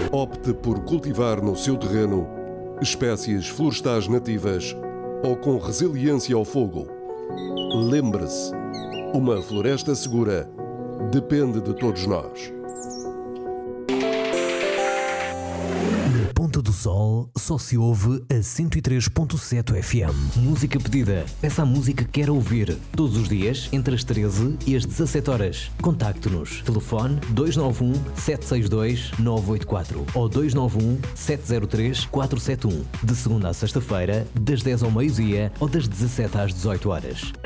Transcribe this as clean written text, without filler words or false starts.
Opte por cultivar no seu terreno espécies florestais nativas ou com resiliência ao fogo. Lembre-se, uma floresta segura depende de todos nós. Na Ponta do Sol só se ouve a 103.7 FM. Música pedida. Peça a música que quer ouvir. Todos os dias, entre as 13 e as 17 horas. Contacte-nos. Telefone 291 762 984 ou 291 703 471. De segunda a sexta-feira, das 10 ao meio-dia ou das 17 às 18 horas.